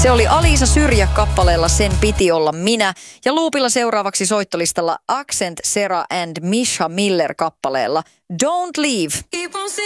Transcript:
Se oli Aliisa Syrjä kappaleella Sen piti olla minä. Ja luupilla seuraavaksi soittolistalla Accent, Sarah and Misha Miller kappaleella Don't Leave.